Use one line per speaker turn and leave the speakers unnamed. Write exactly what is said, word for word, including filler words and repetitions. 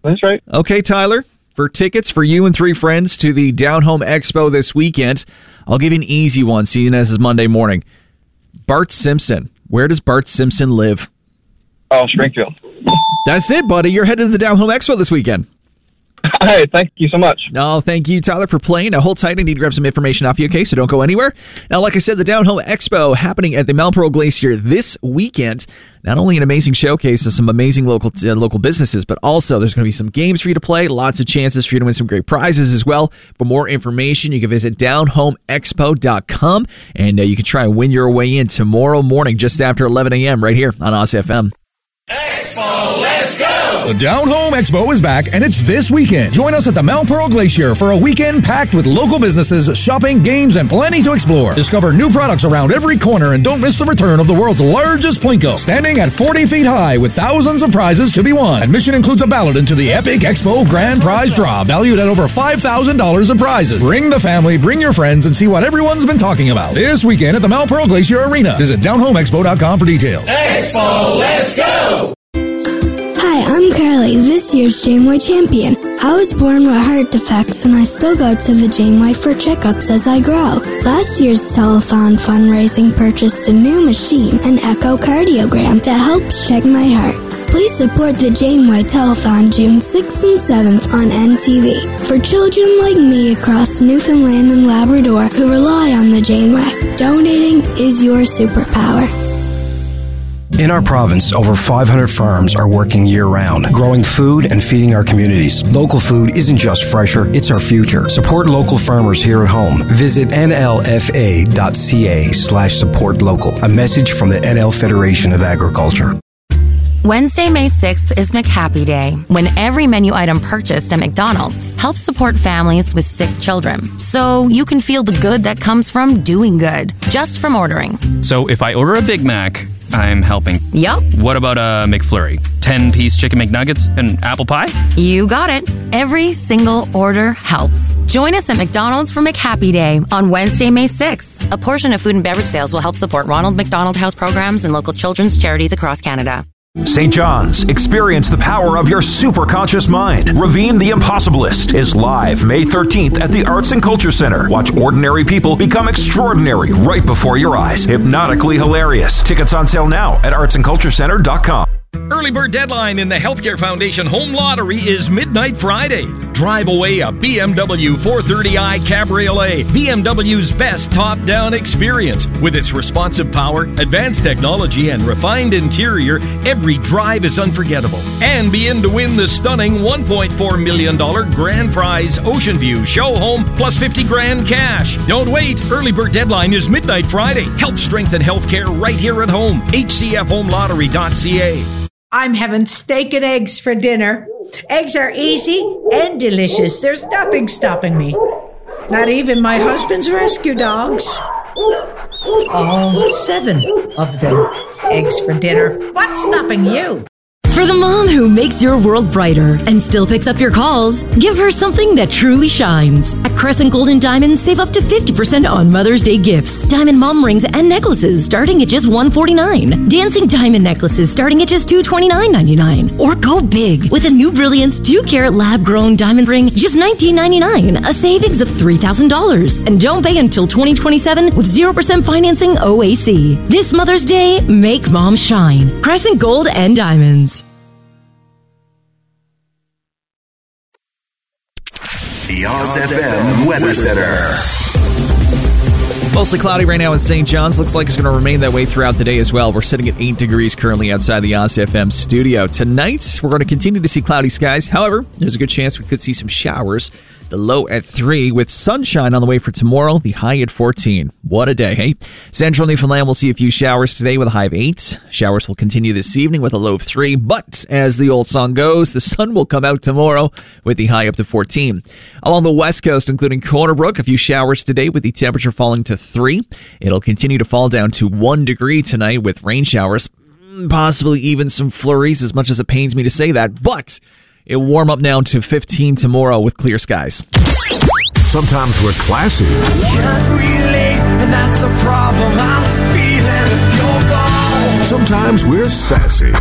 That's right.
Okay, Tyler, for tickets for you and three friends to the Down Home Expo this weekend, I'll give you an easy one, seeing as it's Monday morning. Bart Simpson. Where does Bart Simpson live?
Oh, Springfield.
That's it, buddy. You're headed to the Down Home Expo this weekend.
Hey, thank you so much.
No, thank you, Tyler, for playing. Now, hold tight. I need to grab some information off you, okay? So don't go anywhere. Now, like I said, the Down Home Expo happening at the Mount Pearl Glacier this weekend. Not only an amazing showcase of some amazing local uh, local businesses, but also there's going to be some games for you to play, lots of chances for you to win some great prizes as well. For more information, you can visit down home expo dot com, and uh, you can try and win your way in tomorrow morning just after eleven a.m. right here on Oz F M.
Expo, let's go!
The Down Home Expo is back, and it's this weekend. Join us at the Mount Pearl Glacier for a weekend packed with local businesses, shopping, games, and plenty to explore. Discover new products around every corner, and don't miss the return of the world's largest Plinko, standing at forty feet high with thousands of prizes to be won. Admission includes a ballot into the Epic Expo Grand Prize Draw, valued at over five thousand dollars in prizes. Bring the family, bring your friends, and see what everyone's been talking about this weekend at the Mount Pearl Glacier Arena. Visit down home expo dot com for details.
Expo, let's go!
Hi, I'm Carly, this year's Janeway champion. I was born with heart defects, and I still go to the Janeway for checkups as I grow. Last year's telethon fundraising purchased a new machine, an echocardiogram, that helps check my heart. Please support the Janeway Telethon June sixth and seventh on N T V for children like me across Newfoundland and Labrador who rely on the Janeway. Donating is your superpower.
In our province, over five hundred farms are working year-round, growing food and feeding our communities. Local food isn't just fresher, it's our future. Support local farmers here at home. Visit N L F A dot C A slash support local. A message from the N L Federation of Agriculture.
Wednesday, May sixth is McHappy Day, when every menu item purchased at McDonald's helps support families with sick children. So you can feel the good that comes from doing good, just from ordering.
So if I order a Big Mac, I'm helping.
Yup.
What about a McFlurry? ten-piece chicken McNuggets and apple pie?
You got it. Every single order helps. Join us at McDonald's for McHappy Day on Wednesday, May sixth. A portion of food and beverage sales will help support Ronald McDonald House programs and local children's charities across Canada.
Saint John's, experience the power of your superconscious mind. Ravine the Impossibilist is live May thirteenth at the Arts and Culture Center. Watch ordinary people become extraordinary right before your eyes. Hypnotically hilarious. Tickets on sale now at arts and culture center dot com.
Early bird deadline in the Healthcare Foundation Home Lottery is midnight Friday. Drive away a B M W four thirty i Cabriolet, B M W's best top-down experience. With its responsive power, advanced technology, and refined interior, every drive is unforgettable. And be in to win the stunning one point four million dollars grand prize Ocean View Show Home plus fifty grand cash. Don't wait. Early bird deadline is midnight Friday. Help strengthen healthcare right here at home. H C F home lottery dot C A.
I'm having steak and eggs for dinner. Eggs are easy and delicious. There's nothing stopping me. Not even my husband's rescue dogs. All seven of them. Eggs for dinner. What's stopping you?
For the mom who makes your world brighter and still picks up your calls, give her something that truly shines. At Crescent Gold and Diamonds, save up to fifty percent on Mother's Day gifts. Diamond mom rings and necklaces starting at just one hundred forty-nine dollars. Dancing diamond necklaces starting at just two hundred twenty-nine ninety-nine. Or go big with a new Brilliance two carat lab-grown diamond ring, just nineteen ninety-nine, a savings of three thousand dollars. And don't pay until twenty twenty-seven with zero percent financing O A C. This Mother's Day, make mom shine. Crescent Gold and Diamonds.
The Oz F M Weather Center.
Mostly cloudy right now in Saint John's. Looks like it's going to remain that way throughout the day as well. We're sitting at eight degrees currently outside the Oz F M studio. Tonight, we're going to continue to see cloudy skies. However, there's a good chance we could see some showers. The low at three, with sunshine on the way for tomorrow, the high at fourteen. What a day, hey? Central Newfoundland will see a few showers today with a high of eight. Showers will continue this evening with a low of three, but as the old song goes, the sun will come out tomorrow with the high up to fourteen. Along the west coast, including Corner Brook, a few showers today with the temperature falling to three. It'll continue to fall down to one degree tonight with rain showers, possibly even some flurries, as much as it pains me to say that, but it'll warm up now to fifteen tomorrow with clear skies.
Sometimes we're classy.
Can't relate, and that's a problem. I'm feeling if you're gone.
Sometimes we're sassy.